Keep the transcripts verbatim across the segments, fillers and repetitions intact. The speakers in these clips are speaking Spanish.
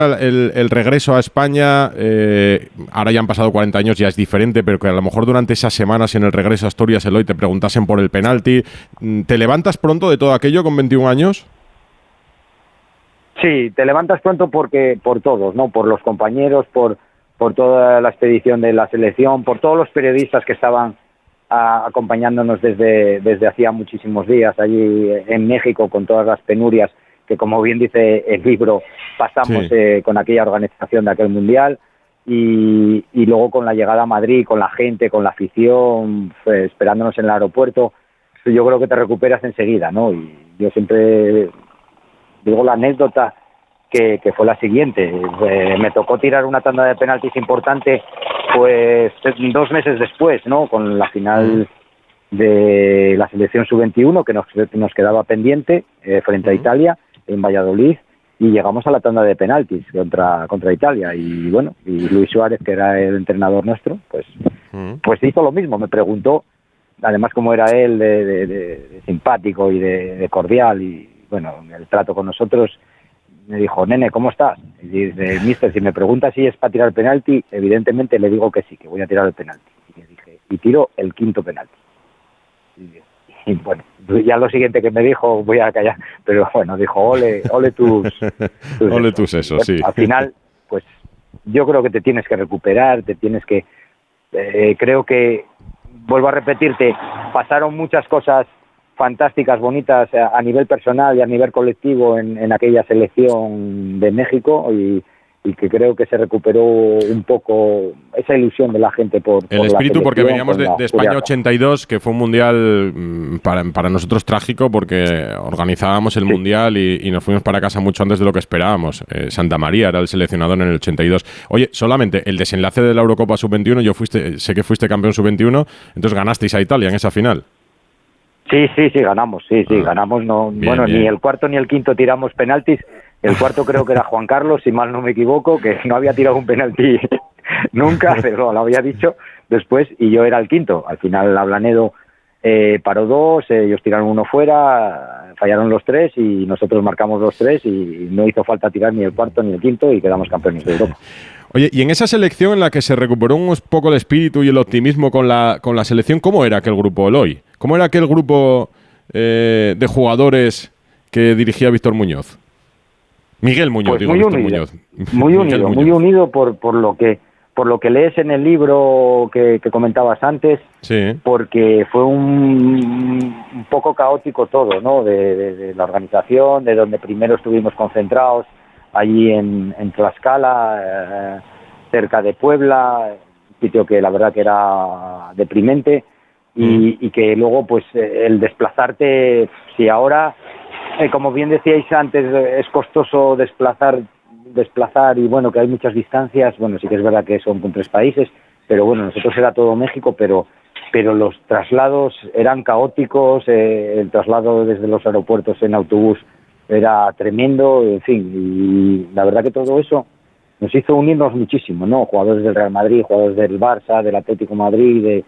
El, el regreso a España, eh, ahora ya han pasado cuarenta años, ya es diferente, pero que a lo mejor durante esas semanas en el regreso a Asturias, Eloy, te preguntasen por el penalti. ¿Te levantas pronto de todo aquello con veintiún años? Sí, te levantas pronto porque por todos, ¿no? Por los compañeros, por, por toda la expedición de la selección, por todos los periodistas que estaban a, acompañándonos desde, desde hacía muchísimos días allí en México con todas las penurias que, como bien dice el libro, pasamos sí. eh, con aquella organización de aquel mundial y, y luego con la llegada a Madrid, con la gente, con la afición, pues, esperándonos en el aeropuerto, yo creo que te recuperas enseguida, ¿no? Y yo siempre digo la anécdota que, que fue la siguiente, eh, me tocó tirar una tanda de penaltis importante pues dos meses después, ¿no? Con la final de la selección sub veintiuno que nos, nos quedaba pendiente eh, frente a Italia en Valladolid, y llegamos a la tanda de penaltis contra contra Italia, y bueno, y Luis Suárez, que era el entrenador nuestro, pues uh-huh. pues hizo lo mismo, me preguntó, además como era él de, de, de, de simpático y de, de cordial, y bueno, el trato con nosotros, me dijo, nene, ¿cómo estás? Y dice, mister, si me pregunta si es para tirar penalti, evidentemente le digo que sí, que voy a tirar el penalti. Y le dije, y tiro el quinto penalti. Y, y bueno, ya lo siguiente que me dijo, voy a callar, pero bueno, dijo, ole, ole tus... tus ole tus eso, bueno, sí. Al final, pues yo creo que te tienes que recuperar, te tienes que... Eh, creo que, vuelvo a repetirte, pasaron muchas cosas fantásticas, bonitas a, a nivel personal y a nivel colectivo en, en aquella selección de México, y, y que creo que se recuperó un poco esa ilusión de la gente por, el por espíritu, la porque veníamos de, de España Curiaca. ochenta y dos, que fue un mundial para, para nosotros trágico, porque organizábamos el sí. mundial y, y nos fuimos para casa mucho antes de lo que esperábamos. Eh, Santa María era el seleccionador en el ochenta y dos. Oye, solamente el desenlace de la Eurocopa sub veintiuno, yo fuiste, sé que fuiste campeón sub veintiuno, entonces ganasteis a Italia en esa final. Sí, sí, sí, ganamos, sí, sí, ah, ganamos, no, bien, bueno, bien. Ni el cuarto ni el quinto tiramos penaltis, el cuarto creo que era Juan Carlos, si mal no me equivoco, que no había tirado un penalti nunca, pero lo había dicho después, y yo era el quinto. Al final Ablanedo eh, paró dos, eh, ellos tiraron uno fuera, fallaron los tres y nosotros marcamos los tres, y no hizo falta tirar ni el cuarto ni el quinto y quedamos campeones de Europa. Oye, y en esa selección en la que se recuperó un poco el espíritu y el optimismo con la, con la selección, ¿cómo era aquel grupo, Eloy? ¿Cómo era aquel grupo eh, de jugadores que dirigía Víctor Muñoz? Miguel Muñoz, pues digo, muy Víctor unido, Muñoz. Muy unido, Muñoz. muy unido por, por lo que por lo que lees en el libro que, que comentabas antes, sí. porque fue un, un poco caótico todo, ¿no? De, de, de la organización, de donde primero estuvimos concentrados, allí en, en Tlaxcala, eh, cerca de Puebla, un sitio que la verdad que era deprimente, y, mm. y que luego pues el desplazarte, si ahora, eh, como bien decíais antes, es costoso desplazar, desplazar y bueno, que hay muchas distancias, bueno, sí que es verdad que son con tres países, pero bueno, nosotros era todo México, pero pero los traslados eran caóticos, eh, el traslado desde los aeropuertos en autobús era tremendo, en fin, y la verdad que todo eso nos hizo unirnos muchísimo, ¿no? Jugadores del Real Madrid, jugadores del Barça, del Atlético de Madrid, de,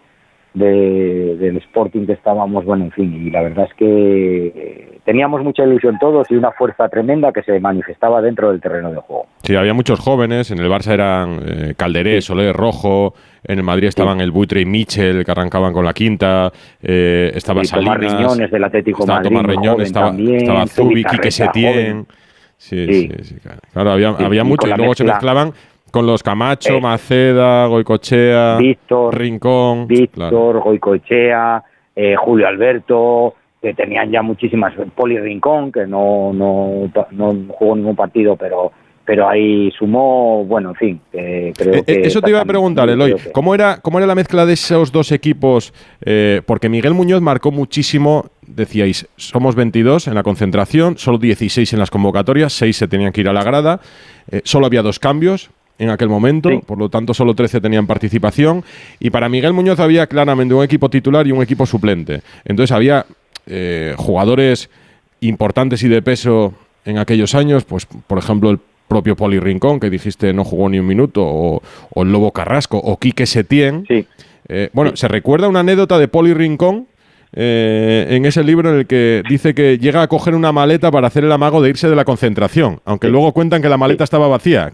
de, del Sporting que estábamos, bueno, en fin, y la verdad es que teníamos mucha ilusión todos y una fuerza tremenda que se manifestaba dentro del terreno de juego. Sí, había muchos jóvenes, en el Barça eran eh, Calderé, sí. Soler, Rojo, en el Madrid estaban sí. el Buitre y Michel, que arrancaban con la quinta, eh, estaba sí, Salinas, Tomás Riñones del Atlético estaba Madrid, Tomás Riñones, estaba, también, estaba Zubi, Quique Setién, sí, sí, sí, sí, claro, claro había, sí, había mucho, y luego mezcla, se mezclaban con los Camacho, eh, Maceda, Goicoechea, Víctor, Rincón, Víctor, claro. Goicoechea, eh, Julio Alberto, que tenían ya muchísimas, Poli Rincón, que no, no, no jugó ningún partido, pero pero ahí sumó, bueno, en fin, eh, creo eh, que... Eso te iba a preguntar, Eloy, que... ¿cómo era, cómo era la mezcla de esos dos equipos? Eh, porque Miguel Muñoz marcó muchísimo, decíais, somos veintidós en la concentración, solo dieciséis en las convocatorias, seis se tenían que ir a la grada, eh, solo había dos cambios en aquel momento, sí. por lo tanto solo trece tenían participación, y para Miguel Muñoz había claramente un equipo titular y un equipo suplente. Entonces había eh, jugadores importantes y de peso en aquellos años, pues por ejemplo el propio Poli Rincón, que dijiste no jugó ni un minuto, o, o el Lobo Carrasco, o Quique Setién. Sí. Eh, bueno, sí. se recuerda una anécdota de Poli Rincón eh, en ese libro en el que dice que llega a coger una maleta para hacer el amago de irse de la concentración, aunque sí. luego cuentan que la maleta sí. estaba vacía.